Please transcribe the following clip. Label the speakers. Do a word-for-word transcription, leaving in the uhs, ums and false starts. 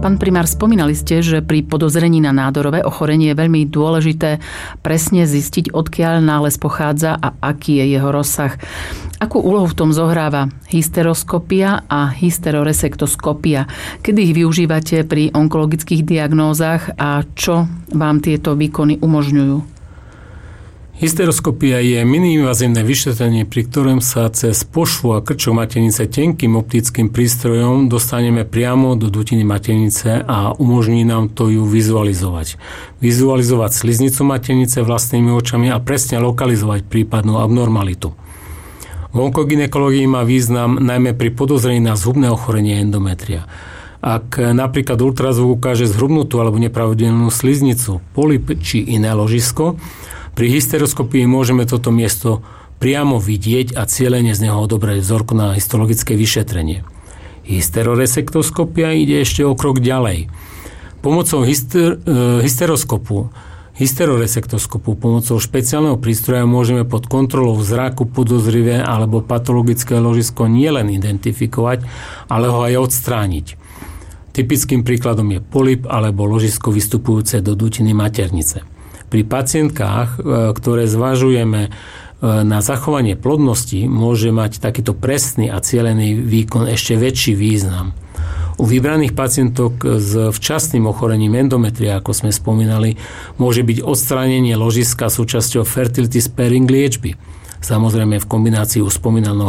Speaker 1: Pán primár, spomínali ste, že pri podozrení na nádorové ochorenie je veľmi dôležité presne zistiť, odkiaľ nález pochádza a aký je jeho rozsah. Akú úlohu v tom zohráva hysteroskopia a hysteroresektoskopia? Kedy ich využívate pri onkologických diagnózach a čo vám tieto výkony umožňujú?
Speaker 2: Hysteroskopia je miniinvazívne vyšetrenie, pri ktorom sa cez pošvu a krčok maternice tenkým optickým prístrojom dostaneme priamo do dutiny maternice a umožní nám to ju vizualizovať. Vizualizovať sliznicu maternice vlastnými očami a presne lokalizovať prípadnú abnormalitu. V onkogynekológii má význam najmä pri podozrení na zhubné ochorenie endometria. Ak napríklad ultrazvuk ukáže zhrubnutú alebo nepravidelnú sliznicu, polyp či iné ložisko, pri hysteroskopii môžeme toto miesto priamo vidieť a cieľene z neho odobrať vzorku na histologické vyšetrenie. Hysteroresektoskopia ide ešte o krok ďalej. Pomocou hyster, e, hysteroskopu, hysteroresektoskopu, pomocou špeciálneho prístroja môžeme pod kontrolou zraku podozrivé alebo patologické ložisko nielen identifikovať, ale ho aj odstrániť. Typickým príkladom je polyp alebo ložisko vystupujúce do dutiny maternice. Pri pacientkách, ktoré zvažujeme na zachovanie plodnosti, môže mať takýto presný a cielený výkon ešte väčší význam. U vybraných pacientok s včasným ochorením endometria, ako sme spomínali, môže byť odstránenie ložiska súčasťou fertility sparing liečby. Samozrejme v kombinácii u spomínaného